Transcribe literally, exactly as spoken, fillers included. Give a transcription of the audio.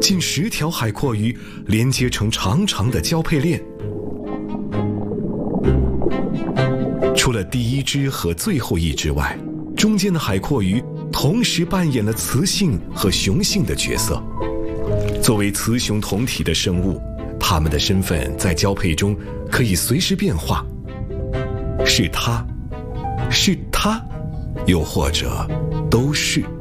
近十条海蛞蝓连接成长长的交配链。除了第一只和最后一只外，中间的海蛞蝓同时扮演了雌性和雄性的角色。作为雌雄同体的生物，它们的身份在交配中可以随时变化。是它，是它，又或者都是。